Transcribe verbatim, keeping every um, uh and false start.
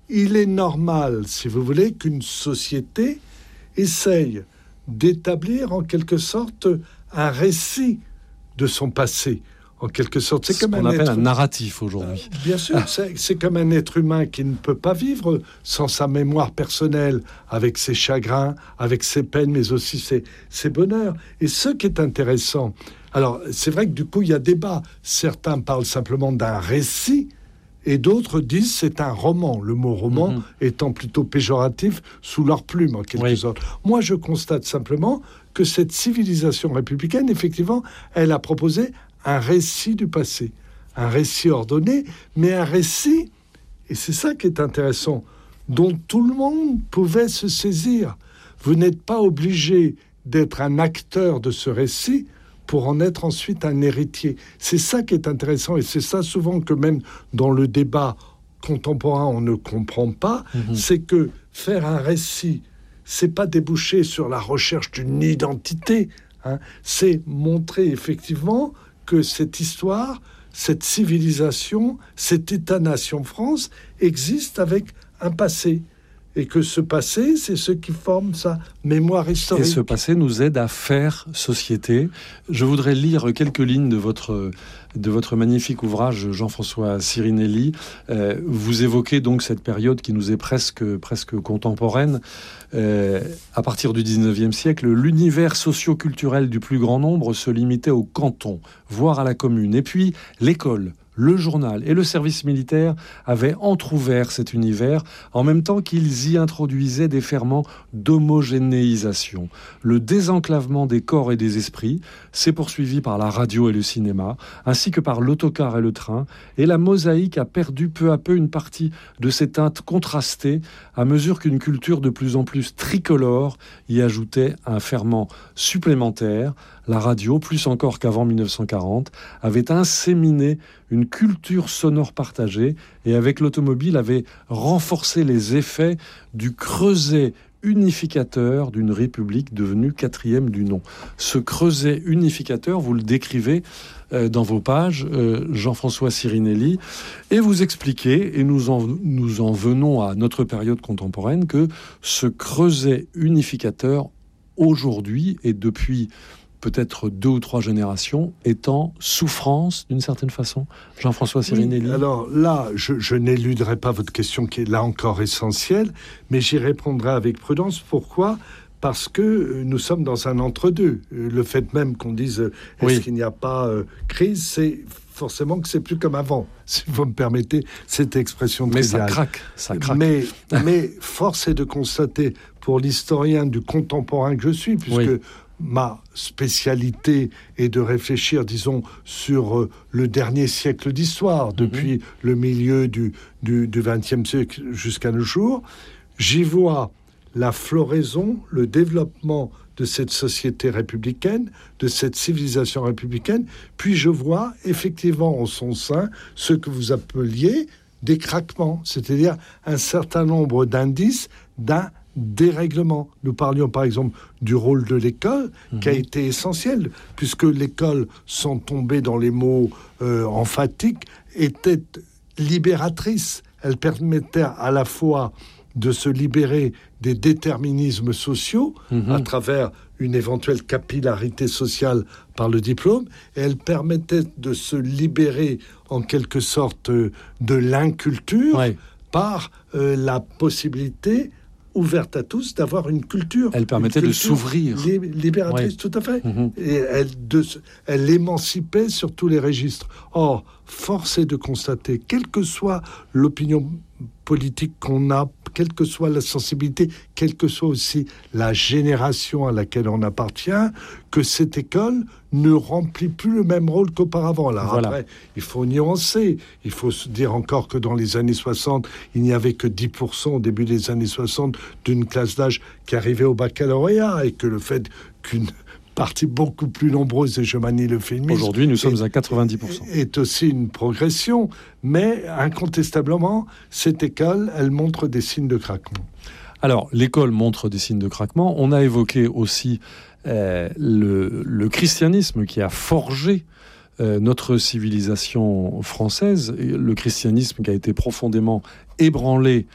il est normal, si vous voulez, qu'une société essaye d'établir en quelque sorte un récit de son passé. En quelque sorte, c'est ce comme qu'on un appelle être... un narratif aujourd'hui. Euh, bien sûr, c'est, c'est comme un être humain qui ne peut pas vivre sans sa mémoire personnelle, avec ses chagrins, avec ses peines, mais aussi ses, ses bonheurs. Et ce qui est intéressant, alors c'est vrai que du coup il y a débat. Certains parlent simplement d'un récit, et d'autres disent c'est un roman. Le mot roman mmh. étant plutôt péjoratif sous leur plume en quelque oui. sorte. Moi, je constate simplement que cette civilisation républicaine, effectivement, elle a proposé un récit du passé, un récit ordonné, mais un récit, et c'est ça qui est intéressant, dont tout le monde pouvait se saisir. Vous n'êtes pas obligé d'être un acteur de ce récit pour en être ensuite un héritier. C'est ça qui est intéressant, et c'est ça souvent que même dans le débat contemporain, on ne comprend pas, mmh. c'est que faire un récit, c'est pas déboucher sur la recherche d'une identité, hein, c'est montrer effectivement que cette histoire, cette civilisation, cet État-nation France existe avec un passé. Et que ce passé, c'est ce qui forme sa mémoire historique. Et ce passé nous aide à faire société. Je voudrais lire quelques lignes de votre, de votre magnifique ouvrage, Jean-François Sirinelli. Euh, vous évoquez donc cette période qui nous est presque, presque contemporaine. Euh, à partir du dix-neuvième siècle, l'univers socio-culturel du plus grand nombre se limitait au canton, voire à la commune. Et puis, l'école, le journal et le service militaire avaient entrouvert cet univers en même temps qu'ils y introduisaient des ferments d'homogénéisation. Le désenclavement des corps et des esprits s'est poursuivi par la radio et le cinéma, ainsi que par l'autocar et le train, et la mosaïque a perdu peu à peu une partie de ses teintes contrastées à mesure qu'une culture de plus en plus tricolore y ajoutait un ferment supplémentaire. La radio, plus encore qu'avant dix-neuf cent quarante, avait inséminé une culture sonore partagée et avec l'automobile avait renforcé les effets du creuset unificateur d'une république devenue quatrième du nom. Ce creuset unificateur, vous le décrivez euh, dans vos pages, euh, Jean-François Sirinelli, et vous expliquez, et nous en, nous en venons à notre période contemporaine, que ce creuset unificateur, aujourd'hui et depuis peut-être deux ou trois générations, est en souffrance d'une certaine façon, Jean-François Sirinelli. Oui, alors là, je, je n'éluderai pas votre question qui est là encore essentielle, mais j'y répondrai avec prudence. Pourquoi ? Parce que nous sommes dans un entre-deux. Le fait même qu'on dise est-ce oui. qu'il n'y a pas euh, crise, c'est forcément que c'est plus comme avant, si vous me permettez cette expression mais triviale. ça craque, ça craque. Mais, mais force est de constater, pour l'historien du contemporain que je suis, puisque oui. ma spécialité est de réfléchir, disons, sur euh, le dernier siècle d'histoire, depuis mm-hmm. le milieu du, du, du vingtième siècle jusqu'à nos jours. J'y vois la floraison, le développement de cette société républicaine, de cette civilisation républicaine, puis je vois effectivement en son sein ce que vous appeliez des craquements, c'est-à-dire un certain nombre d'indices d'un dérèglement. Nous parlions par exemple du rôle de l'école mmh. qui a été essentiel, puisque l'école, sans tomber dans les mots euh, emphatiques, était libératrice. Elle permettait à la fois de se libérer des déterminismes sociaux mmh. à travers une éventuelle capillarité sociale par le diplôme, et elle permettait de se libérer en quelque sorte de l'inculture ouais. par euh, la possibilité ouverte à tous d'avoir une culture. Elle permettait culture de s'ouvrir. Li- libératrice, oui. tout à fait. Mmh. Et elle, de, elle émancipait sur tous les registres. Or, force est de constater, quelle que soit l'opinion politique qu'on a, quelle que soit la sensibilité, quelle que soit aussi la génération à laquelle on appartient, que cette école ne remplit plus le même rôle qu'auparavant. Alors voilà. Après, il faut nuancer. Il faut se dire encore que dans les années soixante, il n'y avait que dix pour cent au début des années soixante d'une classe d'âge qui arrivait au baccalauréat, et que le fait qu'une partie beaucoup plus nombreuse, et je manie le féminisme. Aujourd'hui, nous sommes est, à quatre-vingt-dix pour cent. Est aussi une progression, mais incontestablement, cette école, elle montre des signes de craquement. Alors, l'école montre des signes de craquement. On a évoqué aussi euh, le, le christianisme qui a forgé euh, notre civilisation française. Le christianisme qui a été profondément ébranlé